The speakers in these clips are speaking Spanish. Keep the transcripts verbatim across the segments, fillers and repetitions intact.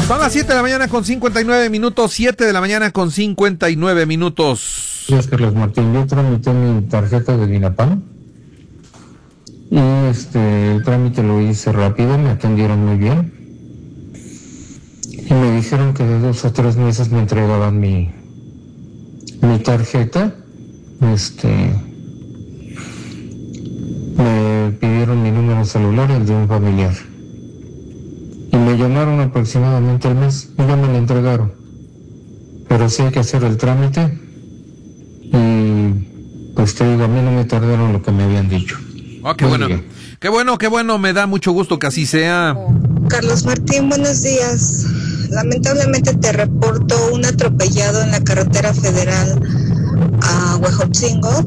Son las siete de la mañana con cincuenta y nueve minutos, siete de la mañana con cincuenta y nueve minutos. Gracias, Carlos Martín. Yo tramité mi tarjeta de Dinapam y este el trámite lo hice rápido, me atendieron muy bien y me dijeron que de dos a tres meses me entregaban mi mi tarjeta. Este me pidieron mi número celular, el de un familiar, y me llamaron aproximadamente al mes y ya me lo entregaron, pero sí hay que hacer el trámite y pues te digo, a mí no me tardaron lo que me habían dicho. Oh, qué bueno, día. qué bueno, qué bueno, me da mucho gusto que así sea. Carlos Martín, buenos días. Lamentablemente te reporto un atropellado en la carretera federal a Huejotzingo.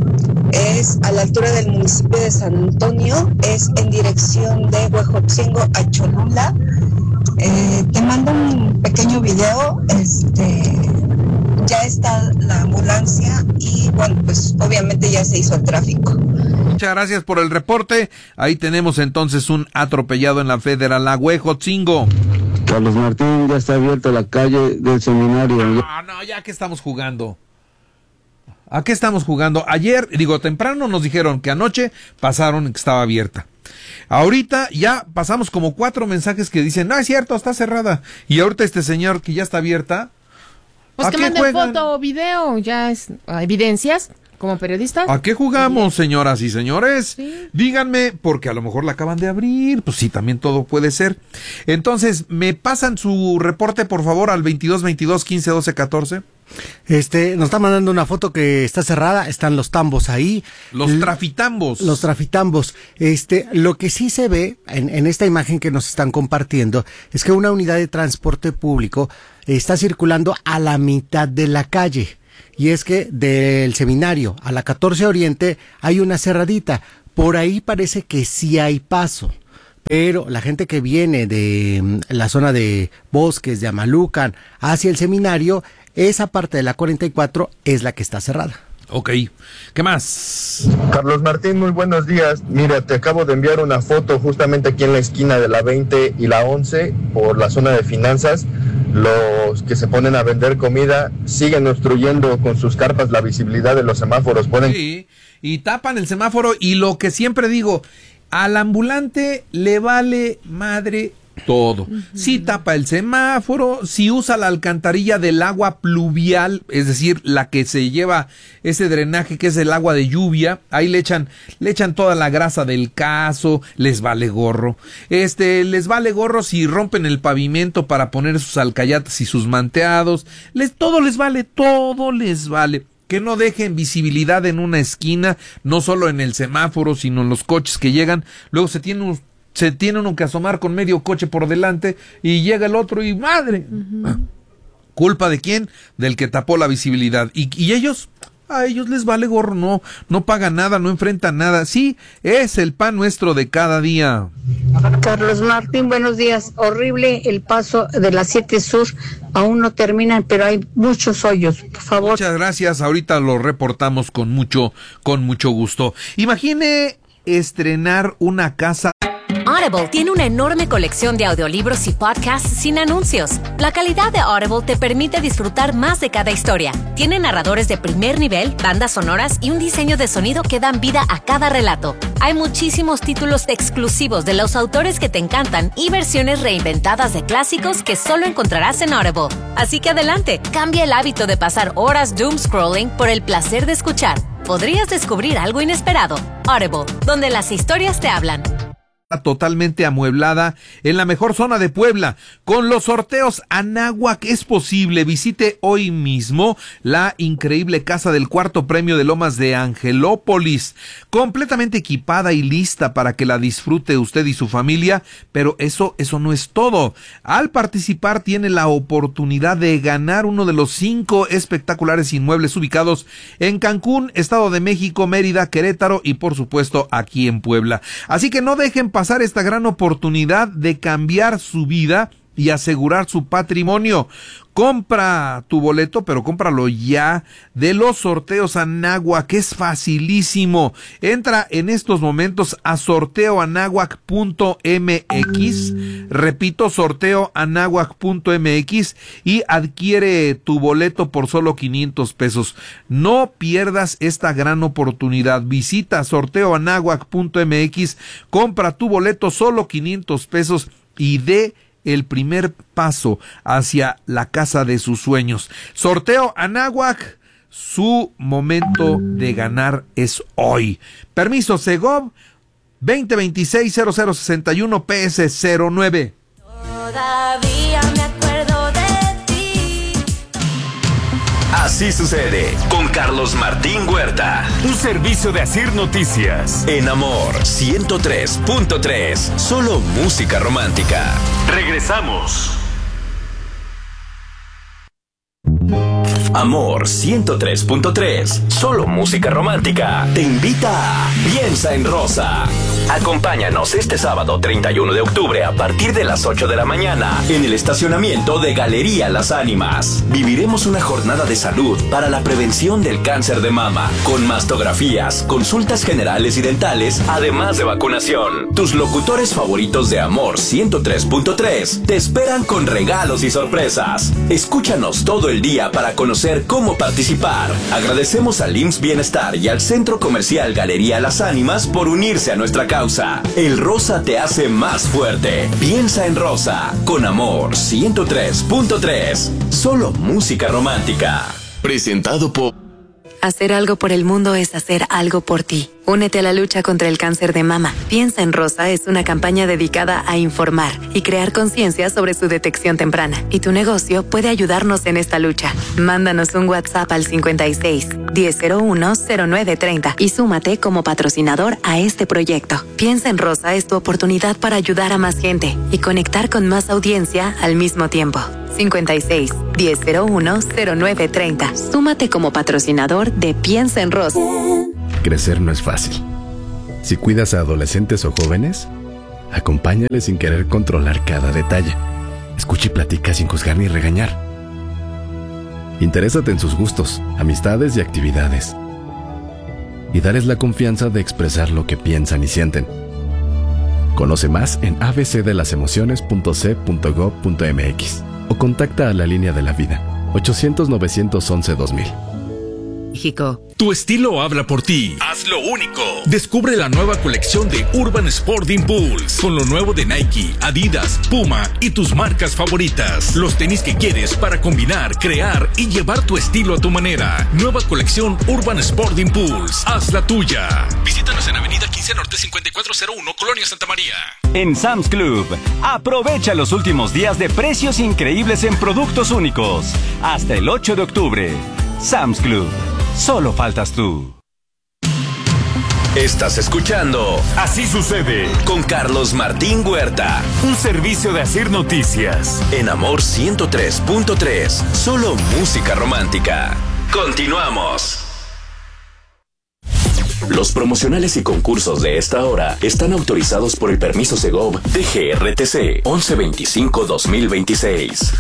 Es a la altura del municipio de San Antonio, es en dirección de Huejotzingo a Cholula. Eh, te mando un pequeño video, este, ya está la ambulancia y bueno, pues obviamente ya se hizo el tráfico. Muchas gracias por el reporte. Ahí tenemos entonces un atropellado en la federal a Huejotzingo. Carlos Martín, ya está abierta la calle del seminario. No, no, ya que estamos jugando. ¿A qué estamos jugando? Ayer, digo, temprano nos dijeron que anoche pasaron que estaba abierta. Ahorita ya pasamos como cuatro mensajes que dicen, no es cierto, está cerrada. Y ahorita este señor que ya está abierta. Pues que manden foto o video, ya es evidencias como periodistas. ¿A qué jugamos, señoras y señores? Sí. Díganme, porque a lo mejor la acaban de abrir, pues sí, también todo puede ser. Entonces, ¿me pasan su reporte, por favor, al veintidós veintidós quince doce catorce? Este, nos está mandando una foto que está cerrada, están los tambos ahí. Los trafitambos. Los trafitambos. Este, lo que sí se ve en, en esta imagen que nos están compartiendo es que una unidad de transporte público está circulando a la mitad de la calle. Y es que del seminario a la catorce Oriente hay una cerradita. Por ahí parece que sí hay paso. Pero la gente que viene de la zona de Bosques, de Amalucan, hacia el seminario, esa parte de la cuarenta y cuatro es la que está cerrada. Ok, ¿qué más? Carlos Martín, muy buenos días. Mira, te acabo de enviar una foto justamente aquí en la esquina de la veinte y la once, por la zona de finanzas. Los que se ponen a vender comida siguen obstruyendo con sus carpas la visibilidad de los semáforos. Pueden... Sí, y tapan el semáforo, y lo que siempre digo, al ambulante le vale madre todo. Uh-huh. Si tapa el semáforo, si usa la alcantarilla del agua pluvial, es decir, la que se lleva ese drenaje que es el agua de lluvia, ahí le echan, le echan toda la grasa del caso, les vale gorro. Este, les vale gorro si rompen el pavimento para poner sus alcayatas y sus manteados, les, todo les vale, todo les vale. Que no dejen visibilidad en una esquina, no solo en el semáforo, sino en los coches que llegan. Luego se tiene un Se tiene uno que asomar con medio coche por delante y llega el otro y ¡madre! Uh-huh. ¿Culpa de quién? Del que tapó la visibilidad. ¿Y, y ellos? A ellos les vale gorro, no, no pagan nada, no enfrentan nada. Sí, es el pan nuestro de cada día. Carlos Martín, buenos días. Horrible el paso de la siete Sur, aún no terminan, pero hay muchos hoyos, por favor. Muchas gracias, ahorita lo reportamos con mucho, con mucho gusto. Imagine estrenar una casa. Audible tiene una enorme colección de audiolibros y podcasts sin anuncios. La calidad de Audible te permite disfrutar más de cada historia. Tiene narradores de primer nivel, bandas sonoras y un diseño de sonido que dan vida a cada relato. Hay muchísimos títulos exclusivos de los autores que te encantan y versiones reinventadas de clásicos que solo encontrarás en Audible. Así que adelante, cambia el hábito de pasar horas doom scrolling por el placer de escuchar. Podrías descubrir algo inesperado. Audible, donde las historias te hablan. Totalmente amueblada en la mejor zona de Puebla. Con los sorteos Anáhuac es posible. Visite hoy mismo la increíble casa del cuarto premio de Lomas de Angelópolis, completamente equipada y lista para que la disfrute usted y su familia. Pero eso, eso no es todo. Al participar tiene la oportunidad de ganar uno de los cinco espectaculares inmuebles ubicados en Cancún, Estado de México, Mérida, Querétaro y por supuesto aquí en Puebla. Así que no dejen pasar esta gran oportunidad de cambiar su vida y asegurar su patrimonio. Compra tu boleto, pero cómpralo ya, de los sorteos Anáhuac, que es facilísimo. Entra en estos momentos a sorteo anáhuac punto m x, repito, sorteo anáhuac punto m x, y adquiere tu boleto por solo quinientos pesos. No pierdas esta gran oportunidad. Visita sorteo anáhuac punto m x, compra tu boleto, solo quinientos pesos, y de el primer paso hacia la casa de sus sueños. Sorteo Anáhuac, su momento de ganar es hoy. Permiso Segov veinte veintiséis cero cero sesenta y uno P S cero nueve. Todavía me acuerdo de ti. Así sucede con Carlos Martín Huerta. Un servicio de Asir Noticias. En Amor ciento tres punto tres. Solo música romántica. Regresamos. Amor ciento tres punto tres. Solo música romántica. Te invita a Piensa en Rosa. Acompáñanos este sábado treinta y uno de octubre a partir de las ocho de la mañana en el estacionamiento de Galería Las Ánimas. Viviremos una jornada de salud para la prevención del cáncer de mama, con mastografías, consultas generales y dentales, además de vacunación. Tus locutores favoritos de Amor ciento tres punto tres te esperan con regalos y sorpresas. Escúchanos todo el día para conocer cómo participar. Agradecemos al I M S S Bienestar y al Centro Comercial Galería Las Ánimas por unirse a nuestra causa. El rosa te hace más fuerte. Piensa en Rosa con Amor ciento tres punto tres. Solo música romántica. Presentado por... Hacer algo por el mundo es hacer algo por ti. Únete a la lucha contra el cáncer de mama. Piensa en Rosa es una campaña dedicada a informar y crear conciencia sobre su detección temprana. Y tu negocio puede ayudarnos en esta lucha. Mándanos un WhatsApp al cincuenta y seis, diez cero uno, cero nueve treinta y súmate como patrocinador a este proyecto. Piensa en Rosa es tu oportunidad para ayudar a más gente y conectar con más audiencia al mismo tiempo. cincuenta y seis, diez cero uno, cero nueve treinta. Súmate como patrocinador de Piensa en Rosa. Crecer no es fácil. Si cuidas a adolescentes o jóvenes, acompáñales sin querer controlar cada detalle. Escucha y platica sin juzgar ni regañar. Interésate en sus gustos, amistades y actividades. Y dales la confianza de expresar lo que piensan y sienten. Conoce más en a b c de las emociones punto c punto gov punto m x o contacta a la línea de la vida ochocientos, novecientos once, dos mil. México. Tu estilo habla por ti. Haz lo único. Descubre la nueva colección de Urban Sport Impulse con lo nuevo de Nike, Adidas, Puma y tus marcas favoritas. Los tenis que quieres para combinar, crear y llevar tu estilo a tu manera. Nueva colección Urban Sport Impulse. Haz la tuya. Visítanos en Avenida quince Norte cincuenta y cuatro cero uno, Colonia Santa María. En Sam's Club, aprovecha los últimos días de precios increíbles en productos únicos. Hasta el ocho de octubre. Sam's Club. Solo faltas tú. Estás escuchando Así Sucede con Carlos Martín Huerta. Un servicio de Asir Noticias. En Amor ciento tres punto tres. Solo música romántica. Continuamos. Los promocionales y concursos de esta hora están autorizados por el permiso Segov de G R T C once veinticinco dos mil veintiséis.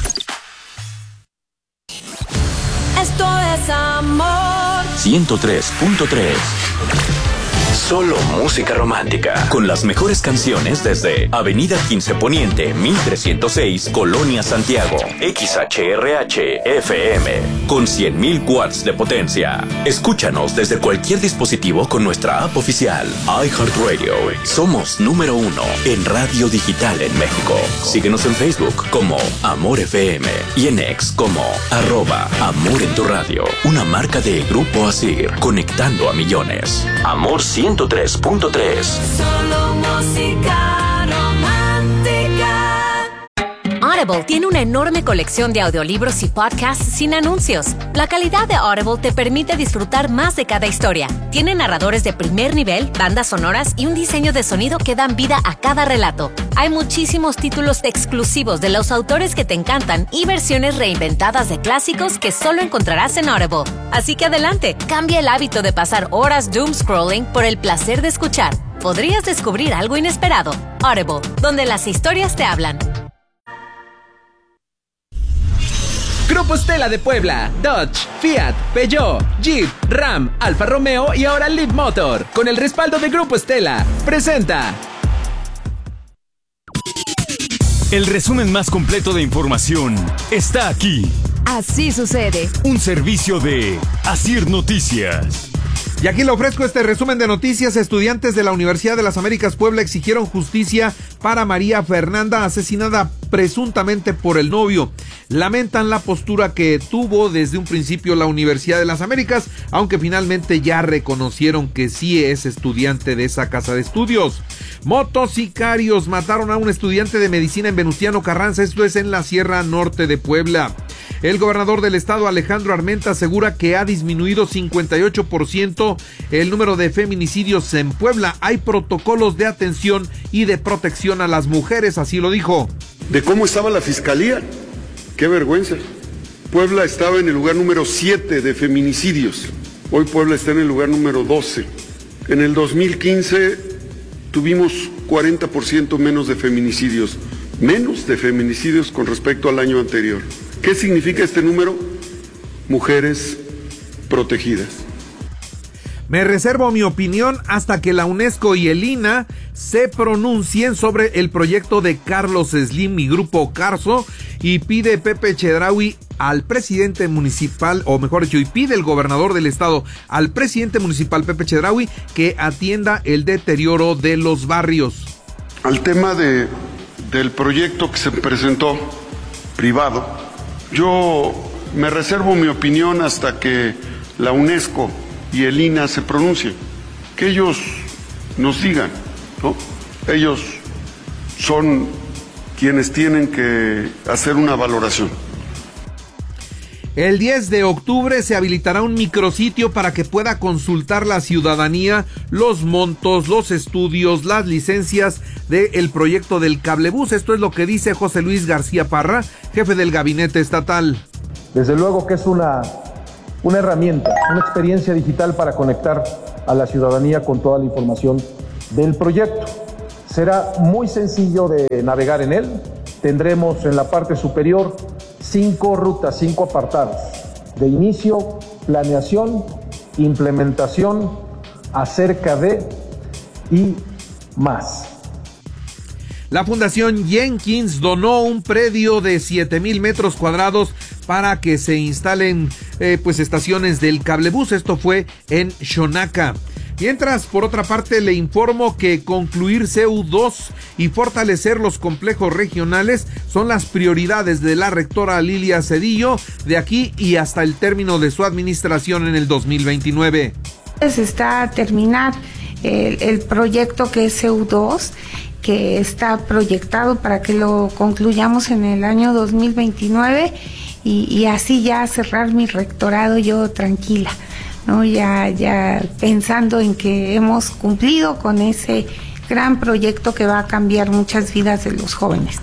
Esto es Amor ciento tres punto tres. Solo música romántica, con las mejores canciones desde Avenida quince Poniente, mil trescientos seis, Colonia Santiago, X H R H F M, con cien mil watts de potencia. Escúchanos desde cualquier dispositivo con nuestra app oficial, iHeartRadio. Somos número uno en radio digital en México. Síguenos en Facebook como Amor F M y en X como arroba Amor en tu radio, una marca de Grupo Asir, conectando a millones. Amor ciento tres punto tres. Solo música romántica. Audible tiene una enorme colección de audiolibros y podcasts sin anuncios. La calidad de Audible te permite disfrutar más de cada historia. Tiene narradores de primer nivel, bandas sonoras y un diseño de sonido que dan vida a cada relato. Hay muchísimos títulos exclusivos de los autores que te encantan y versiones reinventadas de clásicos que solo encontrarás en Audible. Así que adelante, cambia el hábito de pasar horas doom scrolling por el placer de escuchar. Podrías descubrir algo inesperado. Audible, donde las historias te hablan. Grupo Stella de Puebla, Dodge, Fiat, Peugeot, Jeep, Ram, Alfa Romeo y ahora Leap Motor. Con el respaldo de Grupo Stella, presenta el resumen más completo de información está aquí. Así sucede. Un servicio de Asir Noticias. Y aquí le ofrezco este resumen de noticias. Estudiantes de la Universidad de las Américas Puebla exigieron justicia para María Fernanda, asesinada presuntamente por el novio. Lamentan la postura que tuvo desde un principio la Universidad de las Américas, aunque finalmente ya reconocieron que sí es estudiante de esa casa de estudios. Motosicarios mataron a un estudiante de medicina en Venustiano Carranza, esto es en la Sierra Norte de Puebla. El gobernador del estado, Alejandro Armenta, asegura que ha disminuido cincuenta y ocho por ciento el número de feminicidios en Puebla. Hay protocolos de atención y de protección a las mujeres, así lo dijo. De cómo estaba la fiscalía, qué vergüenza. Puebla estaba en el lugar número siete de feminicidios. Hoy Puebla está en el lugar número doce. En el dos mil quince tuvimos cuarenta por ciento menos de feminicidios, menos de feminicidios con respecto al año anterior. ¿Qué significa este número? Mujeres protegidas. Me reservo mi opinión hasta que la UNESCO y el I N A se pronuncien sobre el proyecto de Carlos Slim y Grupo Carso, y pide Pepe Chedraui al presidente municipal, o mejor dicho, y pide el gobernador del estado al presidente municipal Pepe Chedraui que atienda el deterioro de los barrios. Al tema de, del proyecto que se presentó privado, yo me reservo mi opinión hasta que la UNESCO y el I N A se pronuncien, que ellos nos digan, ¿no? Ellos son quienes tienen que hacer una valoración. El diez de octubre se habilitará un micrositio para que pueda consultar la ciudadanía los montos, los estudios, las licencias del proyecto del cablebús. Esto es lo que dice José Luis García Parra, jefe del gabinete estatal. Desde luego que es una, una herramienta, una experiencia digital para conectar a la ciudadanía con toda la información del proyecto. Será muy sencillo de navegar en él. Tendremos en la parte superior cinco rutas, cinco apartados de inicio, planeación, implementación, acerca de y más. La Fundación Jenkins donó un predio de siete mil metros cuadrados para que se instalen eh, pues estaciones del cablebús. Esto fue en Xonaca. Mientras, por otra parte, le informo que concluir C E U dos y fortalecer los complejos regionales son las prioridades de la rectora Lilia Cedillo de aquí y hasta el término de su administración en el dos mil veintinueve. Está a terminar el, el proyecto que es C E U dos, que está proyectado para que lo concluyamos en el año dos mil veintinueve y, y así ya cerrar mi rectorado yo tranquila, ¿no? Ya, ya pensando en que hemos cumplido con ese gran proyecto que va a cambiar muchas vidas de los jóvenes.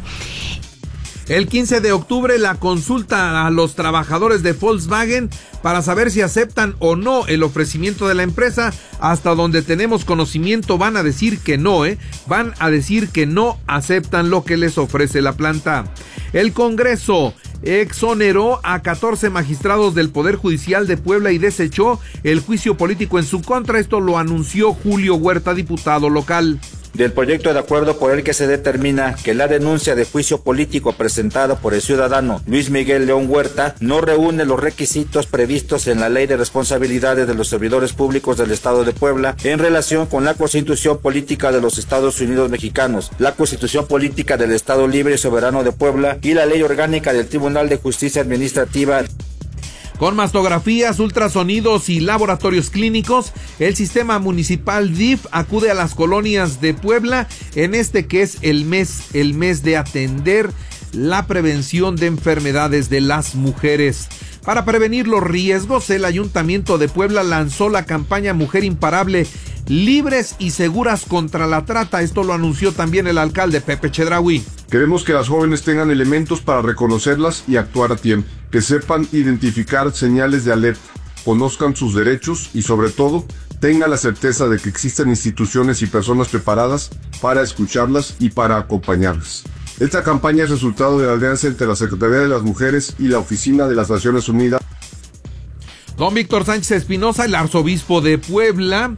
El quince de octubre la consulta a los trabajadores de Volkswagen para saber si aceptan o no el ofrecimiento de la empresa. Hasta donde tenemos conocimiento van a decir que no, ¿eh? Van a decir que no aceptan lo que les ofrece la planta. El Congreso exoneró a catorce magistrados del Poder Judicial de Puebla y desechó el juicio político en su contra. Esto lo anunció Julio Huerta, diputado local. Del proyecto de acuerdo por el que se determina que la denuncia de juicio político presentada por el ciudadano Luis Miguel León Huerta no reúne los requisitos previstos en la Ley de Responsabilidades de los Servidores Públicos del Estado de Puebla en relación con la Constitución Política de los Estados Unidos Mexicanos, la Constitución Política del Estado Libre y Soberano de Puebla y la Ley Orgánica del Tribunal de Justicia Administrativa. Con mastografías, ultrasonidos y laboratorios clínicos, el sistema municipal D I F acude a las colonias de Puebla en este que es el mes, el mes de atender la prevención de enfermedades de las mujeres. Para prevenir los riesgos, el Ayuntamiento de Puebla lanzó la campaña Mujer Imparable, libres y seguras contra la trata. Esto lo anunció también el alcalde Pepe Chedraui. Queremos que las jóvenes tengan elementos para reconocerlas y actuar a tiempo, que sepan identificar señales de alerta, conozcan sus derechos y sobre todo tengan la certeza de que existen instituciones y personas preparadas para escucharlas y para acompañarlas. Esta campaña es resultado de la alianza entre la Secretaría de las Mujeres y la Oficina de las Naciones Unidas. Don Víctor Sánchez Espinosa, el arzobispo de Puebla,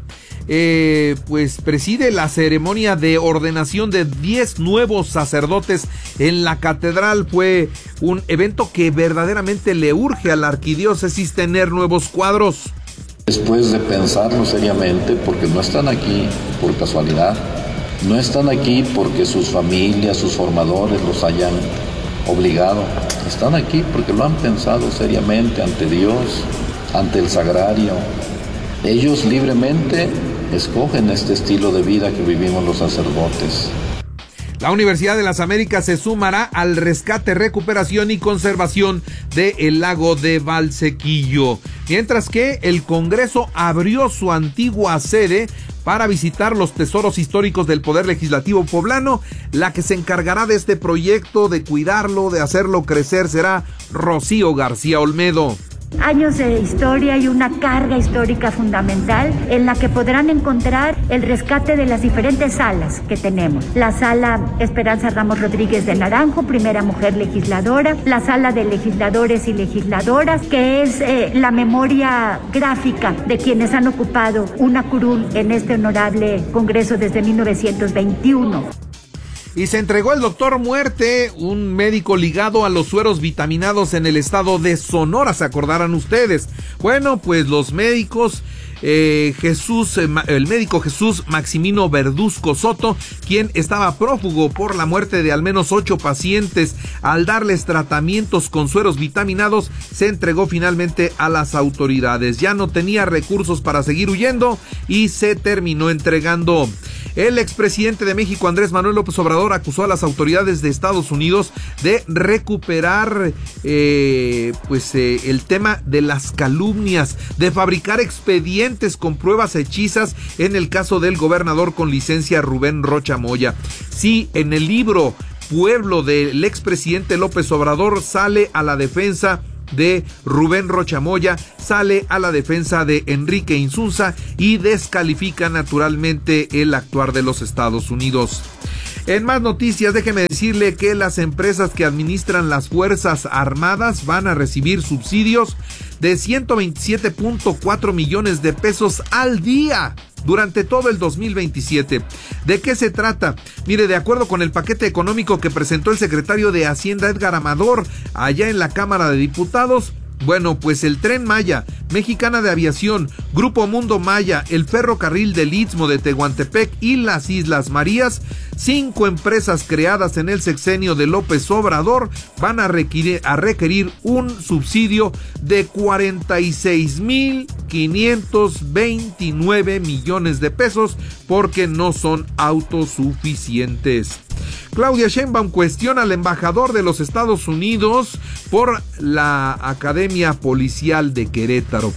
eh, pues preside la ceremonia de ordenación de diez nuevos sacerdotes en la catedral. Fue un evento que verdaderamente le urge a la arquidiócesis tener nuevos cuadros. Después de pensarlo seriamente, porque no están aquí por casualidad, no están aquí porque sus familias, sus formadores los hayan obligado, están aquí porque lo han pensado seriamente ante Dios, ante el sagrario. Ellos libremente escogen este estilo de vida que vivimos los sacerdotes. La Universidad de las Américas se sumará al rescate, recuperación y conservación del lago de Valsequillo, mientras que el Congreso abrió su antigua sede para visitar los tesoros históricos del Poder Legislativo poblano. La que se encargará de este proyecto, de cuidarlo, de hacerlo crecer, será Rocío García Olmedo. Años de historia y una carga histórica fundamental en la que podrán encontrar el rescate de las diferentes salas que tenemos. La sala Esperanza Ramos Rodríguez de Naranjo, primera mujer legisladora, la sala de legisladores y legisladoras, que es eh, la memoria gráfica de quienes han ocupado una curul en este honorable Congreso desde mil novecientos veintiuno. Y se entregó el doctor Muerte, un médico ligado a los sueros vitaminados en el estado de Sonora, se acordarán ustedes. Bueno, pues los médicos, eh, Jesús, eh, el médico Jesús Maximino Verduzco Soto, quien estaba prófugo por la muerte de al menos ocho pacientes al darles tratamientos con sueros vitaminados, se entregó finalmente a las autoridades. Ya no tenía recursos para seguir huyendo y se terminó entregando. El expresidente de México, Andrés Manuel López Obrador, acusó a las autoridades de Estados Unidos de recuperar eh, pues eh, el tema de las calumnias, de fabricar expedientes con pruebas hechizas en el caso del gobernador con licencia Rubén Rocha Moya. Sí, en el libro Pueblo del expresidente López Obrador sale a la defensa de Rubén Rocha Moya, sale a la defensa de Enrique Insunza y descalifica naturalmente el actuar de los Estados Unidos. En más noticias, déjeme decirle que las empresas que administran las Fuerzas Armadas van a recibir subsidios de ciento veintisiete punto cuatro millones de pesos al día durante todo el dos mil veintisiete. ¿De qué se trata? Mire, de acuerdo con el paquete económico que presentó el secretario de Hacienda Edgar Amador allá en la Cámara de Diputados, bueno, pues el Tren Maya, Mexicana de Aviación, Grupo Mundo Maya, el Ferrocarril del Istmo de Tehuantepec y las Islas Marías, cinco empresas creadas en el sexenio de López Obrador, van a requerir, a requerir un subsidio de cuarenta y seis mil quinientos veintinueve millones de pesos porque no son autosuficientes. Claudia Sheinbaum cuestiona al embajador de los Estados Unidos por la Academia Policial de Querétaro.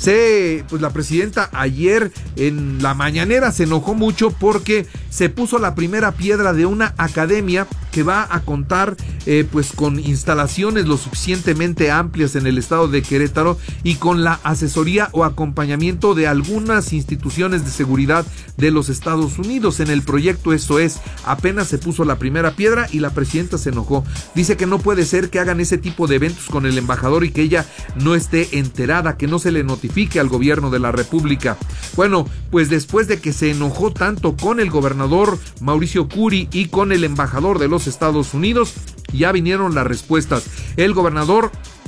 Se, pues la presidenta ayer en la mañanera se enojó mucho porque se puso la primera piedra de una academia que va a contar eh, pues con instalaciones lo suficientemente amplias en el estado de Querétaro y con la asesoría o acompañamiento de algunas instituciones de seguridad de los Estados Unidos. En el proyecto eso es, apenas se puso la primera piedra y la presidenta se enojó. Dice que no puede ser que hagan ese tipo de eventos con el embajador y que ella no esté enterada, que no se le notifique al gobierno de la República. Bueno, pues después de que se enojó tanto con el gobernador Mauricio Curi y con el embajador de los Estados Unidos, ya vinieron las respuestas. El gobernador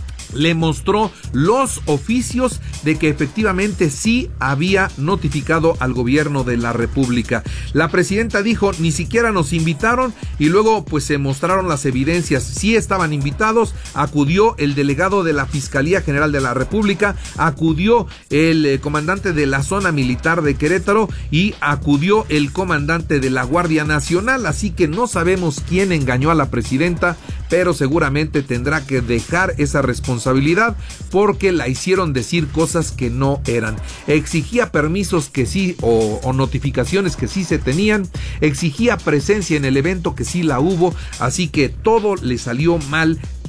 le mostró los oficios de que efectivamente sí había notificado al gobierno de la República. La presidenta dijo, ni siquiera nos invitaron, y luego pues se mostraron las evidencias. Sí estaban invitados, acudió el delegado de la Fiscalía General de la República, acudió el eh, comandante de la zona militar de Querétaro y acudió el comandante de la Guardia Nacional, así que no sabemos quién engañó a la presidenta, pero seguramente tendrá que dejar esa responsabilidad porque la hicieron decir cosas que no eran. Exigía permisos que sí o, o notificaciones que sí se tenían, exigía presencia en el evento que sí la hubo, así que todo le salió mal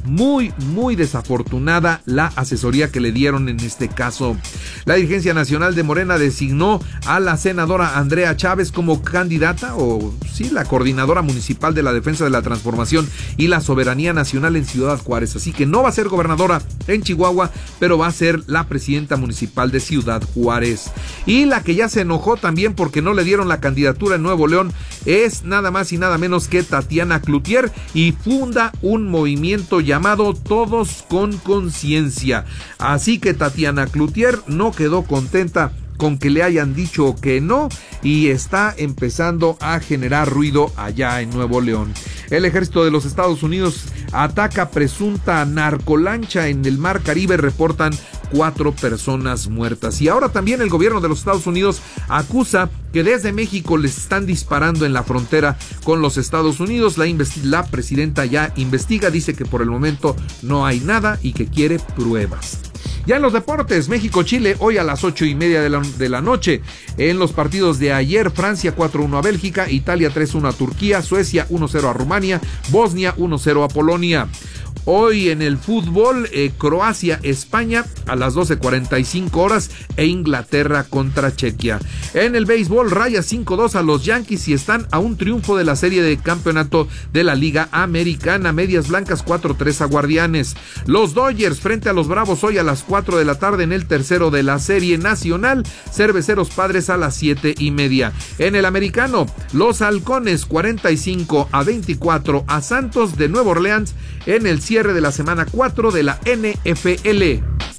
muy, muy desafortunada la asesoría que le dieron en este caso. La dirigencia nacional de Morena designó a la senadora Andrea Chávez como candidata, o sí, la coordinadora municipal de la defensa de la transformación y la soberanía nacional en Ciudad Juárez. Así que no va a ser gobernadora en Chihuahua, pero va a ser la presidenta municipal de Ciudad Juárez. Y la que ya se enojó también porque no le dieron la candidatura en Nuevo León es nada más y nada menos que Tatiana Cloutier, y funda un movimiento llamado Todos con Conciencia. Así que Tatiana Cloutier no quedó contenta con que le hayan dicho que no y está empezando a generar ruido allá en Nuevo León. El ejército de los Estados Unidos ataca presunta narcolancha en el Mar Caribe, reportan cuatro personas muertas. Y ahora también el gobierno de los Estados Unidos acusa que desde México les están disparando en la frontera con los Estados Unidos. La, investi- la presidenta ya investiga, dice que por el momento no hay nada y que quiere pruebas. Ya en los deportes, México-Chile hoy a las ocho y media de la, de la noche. En los partidos de ayer, Francia cuatro uno a Bélgica, Italia tres uno a Turquía, Suecia uno cero a Rumania, Bosnia uno cero a Polonia. Hoy en el fútbol, eh, Croacia-España a las doce cuarenta y cinco horas e Inglaterra contra Chequia. En el béisbol, raya cinco dos a los Yankees y están a un triunfo de la serie de campeonato de la Liga Americana. Medias Blancas cuatro tres a Guardianes. Los Dodgers frente a los Bravos hoy a las cuatro de la tarde en el tercero de la serie nacional. Cerveceros Padres a las siete y media. En el americano, los Halcones cuarenta y cinco a veinticuatro a Santos de Nueva Orleans en el cierre de la semana cuatro de la N F L.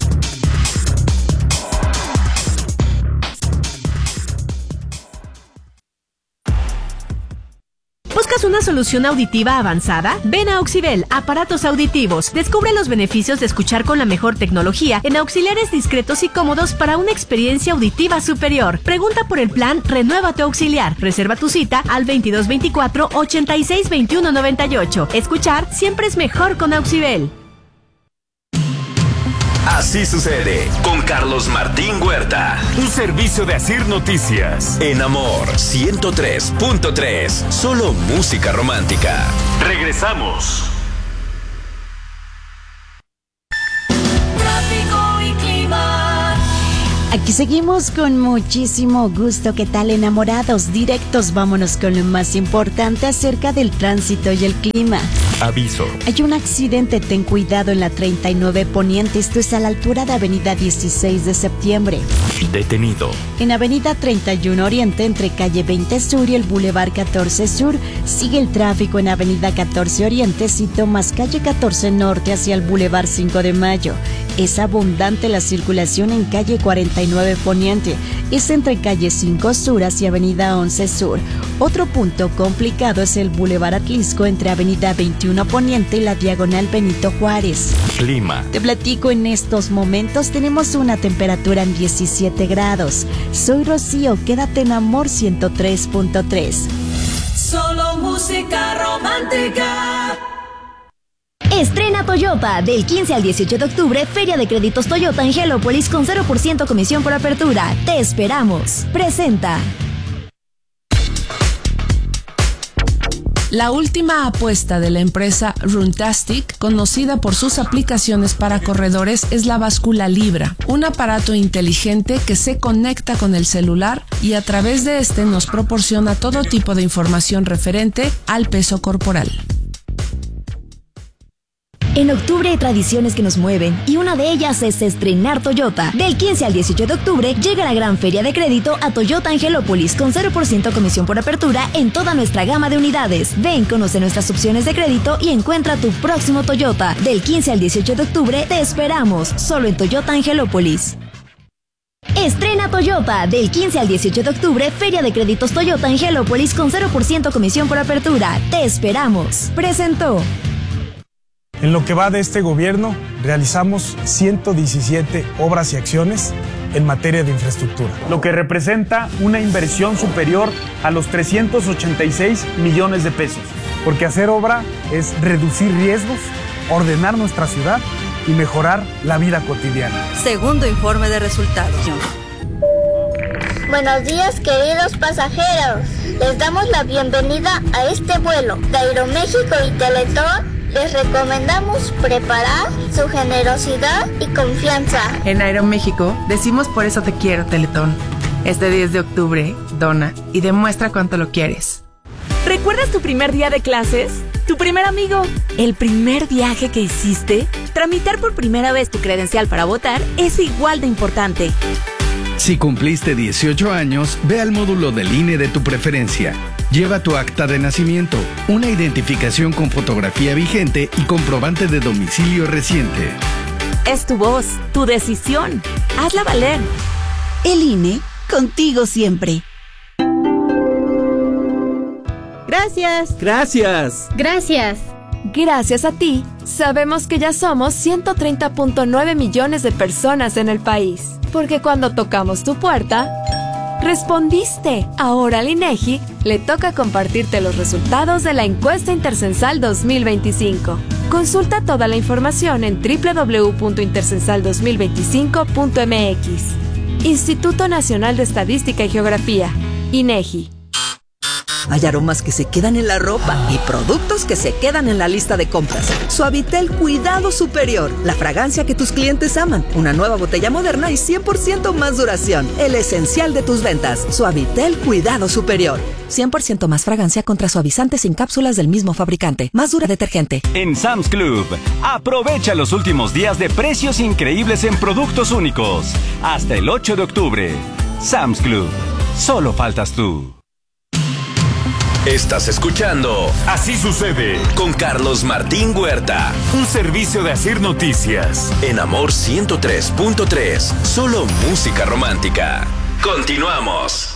¿Buscas una solución auditiva avanzada? Ven a Auxibel, aparatos auditivos. Descubre los beneficios de escuchar con la mejor tecnología en auxiliares discretos y cómodos para una experiencia auditiva superior. Pregunta por el plan Renueva tu Auxiliar. Reserva tu cita al veintidós veinticuatro ochenta y seis veintiuno noventa y ocho. Escuchar siempre es mejor con Auxibel. Así sucede con Carlos Martín Huerta. Un servicio de Asir Noticias. En Amor ciento tres punto tres. Solo música romántica. Regresamos. Tráfico y clima. Aquí seguimos con muchísimo gusto. ¿Qué tal, enamorados? Directos, vámonos con lo más importante acerca del tránsito y el clima. Aviso. Hay un accidente, ten cuidado en la treinta y nueve Poniente, esto es a la altura de Avenida dieciséis de septiembre. Detenido. En Avenida treinta y uno Oriente, entre Calle veinte Sur y el Boulevard catorce Sur, sigue el tráfico en Avenida catorce Oriente si tomas Calle catorce Norte hacia el Boulevard cinco de Mayo. Es abundante la circulación en Calle cuarenta y nueve Poniente, es entre Calle cinco Sur hacia Avenida once Sur. Otro punto complicado es el Boulevard Atlisco entre Avenida veintiuno Poniente y la Diagonal Benito Juárez. Clima. Te platico, en estos momentos tenemos una temperatura en diecisiete grados. Soy Rocío, quédate en Amor ciento tres punto tres. Solo música romántica. Estrena Toyota. Del quince al dieciocho de octubre, Feria de Créditos Toyota en Angelópolis con cero por ciento comisión por apertura. Te esperamos. Presenta. La última apuesta de la empresa Runtastic, conocida por sus aplicaciones para corredores, es la báscula Libra, un aparato inteligente que se conecta con el celular y a través de este nos proporciona todo tipo de información referente al peso corporal. En octubre hay tradiciones que nos mueven y una de ellas es estrenar Toyota. Del quince al dieciocho de octubre llega la gran feria de crédito a Toyota Angelópolis con cero por ciento comisión por apertura en toda nuestra gama de unidades. Ven, conoce nuestras opciones de crédito y encuentra tu próximo Toyota. Del quince al dieciocho de octubre te esperamos, solo en Toyota Angelópolis. Estrena Toyota. Del quince al dieciocho de octubre, Feria de Créditos Toyota Angelópolis con cero por ciento comisión por apertura. Te esperamos. Presentó. En lo que va de este gobierno, realizamos ciento diecisiete obras y acciones en materia de infraestructura, lo que representa una inversión superior a los trescientos ochenta y seis millones de pesos, porque hacer obra es reducir riesgos, ordenar nuestra ciudad y mejorar la vida cotidiana. Segundo informe de resultados. Buenos días, queridos pasajeros. Les damos la bienvenida a este vuelo de Aeroméxico y Teletón Les recomendamos preparar su generosidad y confianza. En Aeroméxico decimos por eso te quiero, Teletón. Este diez de octubre, dona y demuestra cuánto lo quieres. ¿Recuerdas tu primer día de clases? ¿Tu primer amigo? ¿El primer viaje que hiciste? Tramitar por primera vez tu credencial para votar es igual de importante. Si cumpliste dieciocho años, ve al módulo del I N E de tu preferencia. Lleva tu acta de nacimiento, una identificación con fotografía vigente y comprobante de domicilio reciente. Es tu voz, tu decisión. Hazla valer. El I N E, contigo siempre. Gracias. Gracias. Gracias. Gracias a ti, sabemos que ya somos ciento treinta punto nueve millones de personas en el país. Porque cuando tocamos tu puerta, respondiste. Ahora al INEGI le toca compartirte los resultados de la encuesta Intercensal dos mil veinticinco. Consulta toda la información en doble u doble u doble u punto intercensal dos mil veinticinco punto m x. Instituto Nacional de Estadística y Geografía, INEGI. Hay aromas que se quedan en la ropa y productos que se quedan en la lista de compras. Suavitel Cuidado Superior, la fragancia que tus clientes aman. Una nueva botella moderna y cien por ciento más duración. El esencial de tus ventas. Suavitel Cuidado Superior. cien por ciento más fragancia contra suavizantes sin cápsulas del mismo fabricante. Más dura detergente. En Sam's Club, aprovecha los últimos días de precios increíbles en productos únicos. Hasta el ocho de octubre. Sam's Club. Solo faltas tú. Estás escuchando Así sucede con Carlos Martín Huerta. Un servicio de Asir Noticias. En Amor ciento tres punto tres. Solo música romántica. Continuamos.